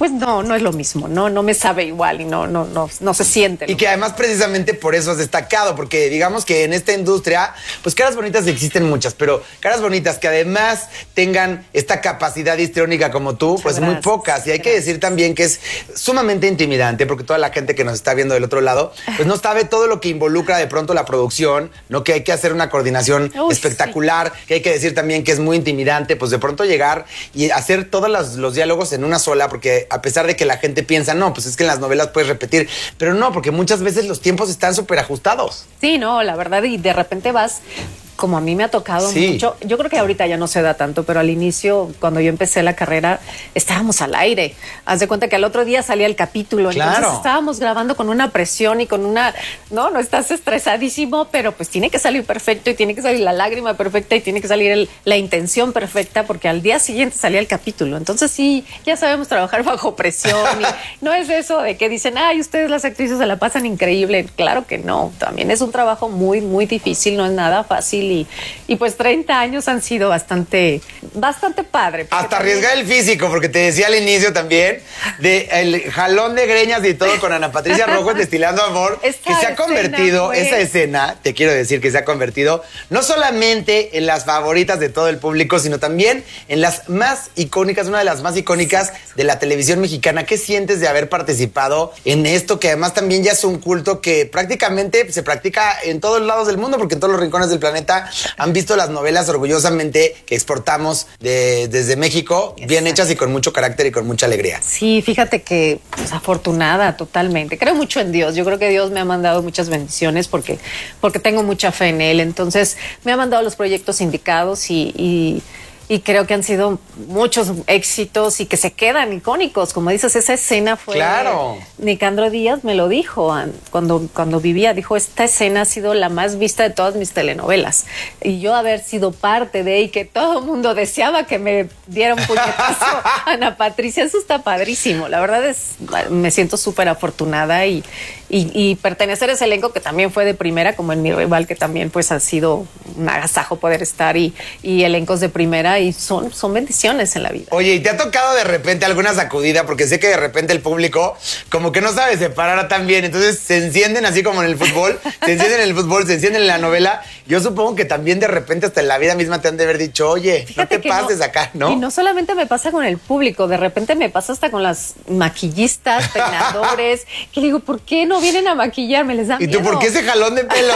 pues no es lo mismo, no me sabe igual y no se siente. Y que además precisamente por eso has destacado, porque digamos que en esta industria, pues caras bonitas existen muchas, pero caras bonitas que además tengan esta capacidad histriónica como tú, pues muy pocas. Y hay que decir también que es sumamente intimidante, porque toda la gente que nos está viendo del otro lado, pues no sabe todo lo que involucra de pronto la producción, ¿no? Que hay que hacer una coordinación espectacular, que hay que decir también que es muy intimidante, pues de pronto llegar y hacer todos los diálogos en una sola, porque a pesar de que la gente piensa, no, pues es que en las novelas puedes repetir, pero no, porque muchas veces los tiempos están súper ajustados. Sí, no, la verdad, y de repente vas, como a mí me ha tocado mucho, yo creo que ahorita ya no se da tanto, pero al inicio, cuando yo empecé la carrera, estábamos al aire. Haz de cuenta que al otro día salía el capítulo, entonces estábamos grabando con una presión y con una, no estás estresadísimo, pero pues tiene que salir perfecto y tiene que salir la lágrima perfecta y tiene que salir la intención perfecta, porque al día siguiente salía el capítulo. Entonces sí, ya sabemos trabajar bajo presión y no es eso de que dicen, ay, ustedes las actrices se la pasan increíble. Claro que no, también es un trabajo muy, muy difícil, no es nada fácil. Y pues 30 años han sido bastante padre. Hasta arriesgar el físico, porque te decía al inicio también de el jalón de greñas y todo con Ana Patricia Rojo en Destilando Amor, que se ha convertido, esa escena, te quiero decir que se ha convertido no solamente en las favoritas de todo el público, sino también en las más icónicas, una de las más icónicas de la televisión mexicana. ¿Qué sientes de haber participado en esto, que además también ya es un culto que prácticamente se practica en todos lados del mundo, porque en todos los rincones del planeta han visto las novelas orgullosamente que exportamos desde México, bien hechas y con mucho carácter y con mucha alegría? Sí, fíjate que pues, afortunada totalmente. Creo mucho en Dios. Yo creo que Dios me ha mandado muchas bendiciones porque tengo mucha fe en Él. Entonces me ha mandado los proyectos indicados y creo que han sido muchos éxitos y que se quedan icónicos. Como dices, esa escena fue... Claro. Nicandro Díaz me lo dijo cuando vivía. Dijo, esta escena ha sido la más vista de todas mis telenovelas. Y yo haber sido parte de, y que todo el mundo deseaba que me diera un puñetazo a Ana Patricia, eso está padrísimo. La verdad me siento súper afortunada y pertenecer a ese elenco que también fue de primera, como en Mi Rival, que también pues ha sido un agasajo poder estar y elencos de primera, y son bendiciones en la vida. Oye, ¿y te ha tocado de repente alguna sacudida? Porque sé que de repente el público como que no sabe separar tan bien, entonces se encienden así como en el fútbol, se encienden en la novela. Yo supongo que también de repente hasta en la vida misma te han de haber dicho, oye, fíjate, no te pases acá, ¿no? Y no solamente me pasa con el público, de repente me pasa hasta con las maquillistas, peinadores, que digo, ¿por qué no vienen a maquillarme? Les da miedo. ¿Y tú por qué ese jalón de pelo?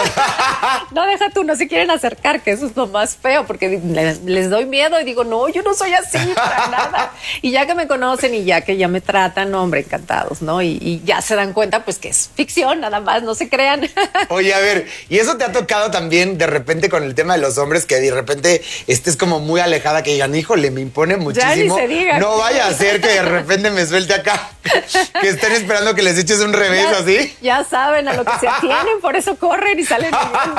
No, deja tú, no se quieren acercar, que eso es lo más feo, porque les doy miedo y digo, no, yo no soy así para nada. Y ya que me conocen y ya que ya me tratan, hombre, encantados, ¿no? Y ya se dan cuenta, pues, que es ficción, nada más, no se crean. Oye, a ver, ¿y eso te ha tocado también de repente con el tema de los hombres, que de repente estés como muy alejada, que digan, híjole, me impone muchísimo? Ya ni se diga. No vaya a ser que de repente me suelte acá, que estén esperando que les eches un revés así. Ya saben a lo que se atienen, por eso corren y salen huyendo.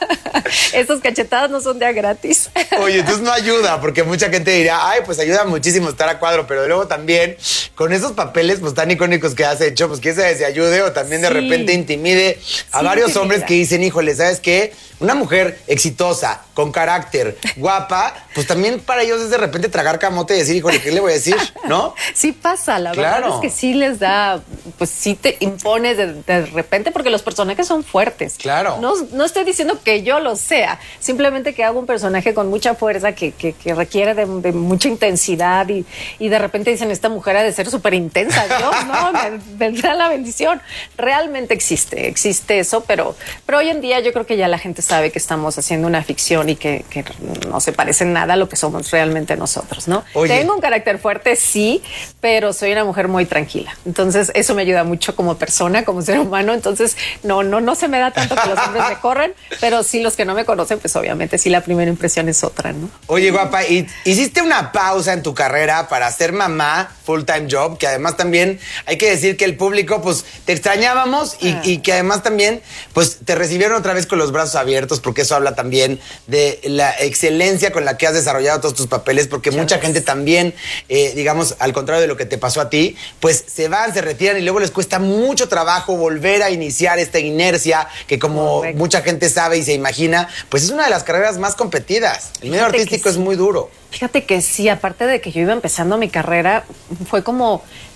Esos cachetadas no son de a gratis. Oye, entonces no ayuda, porque mucha gente dirá, ay, pues ayuda muchísimo estar a cuadro, pero luego también con esos papeles pues tan icónicos que has hecho, pues quién sabe si ayude o también de repente intimide a varios hombres que dicen, híjole, ¿sabes qué? Una mujer exitosa, con carácter, guapa, pues también para ellos es de repente tragar camote y decir, híjole, ¿qué le voy a decir? ¿No? Sí pasa, la verdad es que sí les da, pues sí te impones de repente, porque los personajes son fuertes. Claro. No estoy diciendo que yo lo sea, simplemente que hago un personaje con mucha fuerza que requiere de mucha intensidad y de repente dicen, esta mujer ha de ser súper intensa. Dios, no, me vendrá la bendición. Realmente existe eso, pero hoy en día yo creo que ya la gente sabe que estamos haciendo una ficción y que no se parece en nada a lo que somos realmente nosotros, ¿no? Oye. Tengo un carácter fuerte, sí, pero soy una mujer muy tranquila. Entonces, eso me ayuda mucho como persona, como ser humano. Entonces, no se me da tanto que los hombres me corren, pero sí los que no me conocen, pues obviamente sí la primera impresión es otra, ¿no? Oye, guapa, ¿y hiciste una pausa en tu carrera para ser mamá, full-time job? Que además también hay que decir que el público, pues, te extrañábamos y que además también, pues, te recibieron otra vez con los brazos abiertos, porque eso habla también de la excelencia con la que has desarrollado todos tus papeles, porque mucha gente también, digamos, al contrario de lo que te pasó a ti, pues se van, se retiran y luego les cuesta mucho trabajo volver a iniciar esta inercia que, como mucha gente sabe y se imagina, pues es una de las carreras más competidas. El medio artístico es muy duro. Fíjate que sí, aparte de que yo iba empezando mi carrera, fue como